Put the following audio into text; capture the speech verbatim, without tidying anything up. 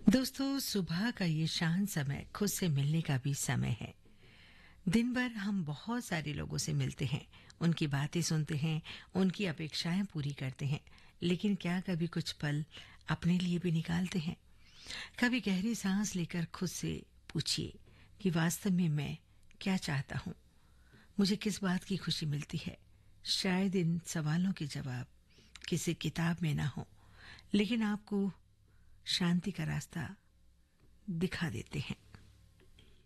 दोस्तों, सुबह का ये शांत समय खुद से मिलने का भी समय है। दिन भर हम बहुत सारे लोगों से मिलते हैं, उनकी बातें सुनते हैं, उनकी अपेक्षाएं पूरी करते हैं, लेकिन क्या कभी कुछ पल अपने लिए भी निकालते हैं? कभी गहरी सांस लेकर खुद से पूछिए कि वास्तव में मैं क्या चाहता हूँ, मुझे किस बात की खुशी मिलती है। शायद इन सवालों के जवाब किसी किताब में ना हो, लेकिन आपको शांति का रास्ता दिखा देते हैं।